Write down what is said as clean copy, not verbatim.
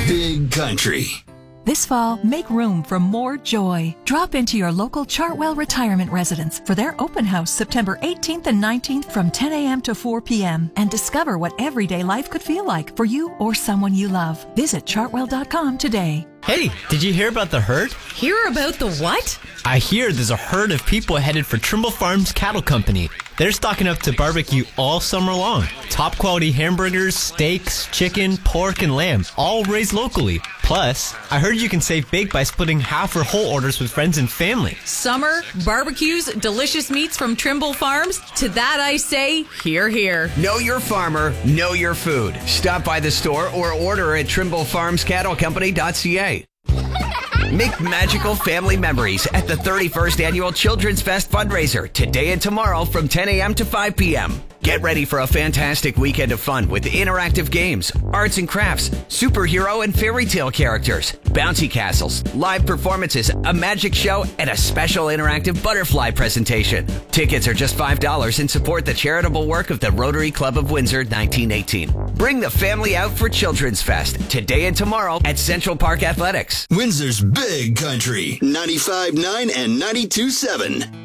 big country. This fall, make room for more joy. Drop into your local Chartwell Retirement Residence for their open house September 18th and 19th from 10 a.m. to 4 p.m. and discover what everyday life could feel like for you or someone you love. Visit chartwell.com today. Hey, did you hear about the herd? Hear about the what? I hear there's a herd of people headed for Trimble Farms Cattle Company. They're stocking up to barbecue all summer long. Top quality hamburgers, steaks, chicken, pork, and lamb, all raised locally. Plus, I heard you can save big by splitting half or whole orders with friends and family. Summer, barbecues, delicious meats from Trimble Farms. To that I say, hear, hear. Know your farmer, know your food. Stop by the store or order at TrimbleFarmsCattleCompany.ca. Make magical family memories at the 31st Annual Children's Fest fundraiser today and tomorrow from 10 a.m. to 5 p.m. Get ready for a fantastic weekend of fun with interactive games, arts and crafts, superhero and fairy tale characters, bouncy castles, live performances, a magic show, and a special interactive butterfly presentation. Tickets are just $5 and support the charitable work of the Rotary Club of Windsor 1918. Bring the family out for Children's Fest today and tomorrow at Central Park Athletics. Windsor's big country, 95.9 and 92.7.